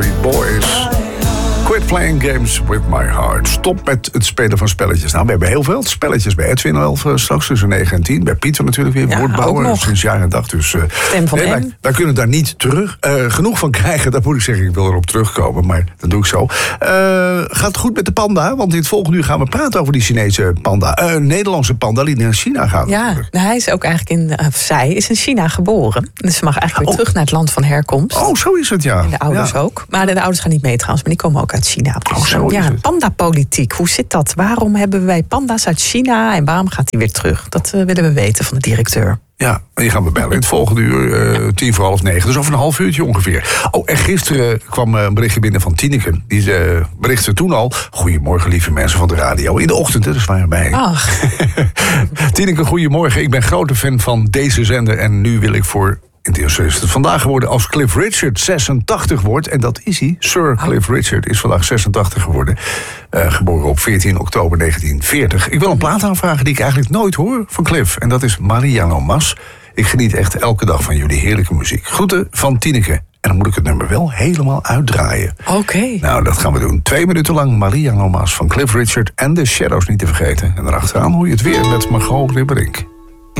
Backstreet Boys. Quit playing games with my heart. Stop met het spelen van spelletjes. Nou, we hebben heel veel spelletjes bij Edwin 11 straks tussen 9 en 10. Bij Pieter natuurlijk weer, woordbouwer sinds jaar en dag. Dus Stem van wij kunnen daar niet genoeg van krijgen. Dat moet ik zeggen, ik wil erop terugkomen, maar dat doe ik zo. Gaat het goed met de panda? Want in het volgende uur gaan we praten over die Chinese panda. Nederlandse panda die naar China gaat. Ja, hij is ook eigenlijk zij is in China geboren. Dus ze mag eigenlijk weer terug naar het land van herkomst. Oh, zo is het, ja. En de ouders ook. Maar de ouders gaan niet mee trouwens, maar die komen ook uit China. Dus, pandapolitiek, hoe zit dat? Waarom hebben wij panda's uit China en waarom gaat hij weer terug? Dat willen we weten van de directeur. Ja, en die gaan we bellen in het volgende uur, 9:10, dus over een half uurtje ongeveer. Oh, en gisteren kwam een berichtje binnen van Tineke. Die berichtte toen al, goedemorgen lieve mensen van de radio. In de ochtend, dus waren wij. Ach. Tineke, goedemorgen. Ik ben grote fan van deze zender en nu wil ik voor... Intussen is het vandaag geworden als Cliff Richard 86 wordt. En dat is hij. Sir Cliff Richard is vandaag 86 geworden. Geboren op 14 oktober 1940. Ik wil een plaat aanvragen die ik eigenlijk nooit hoor van Cliff. En dat is Mariano Mas. Ik geniet echt elke dag van jullie heerlijke muziek. Groeten van Tineke. En dan moet ik het nummer wel helemaal uitdraaien. Oké. Nou, dat gaan we doen. 2 minuten lang Mariano Mas van Cliff Richard en The Shadows niet te vergeten. En daarachteraan hoor je het weer met Margot Ribberink.